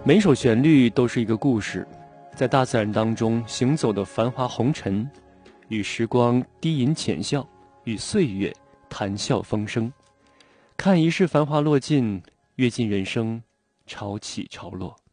每首旋律都是一个故事，在大自然当中行走的繁华红尘，与时光低吟浅笑，与岁月谈笑风生。看一世繁华落尽，阅尽人生潮起潮落。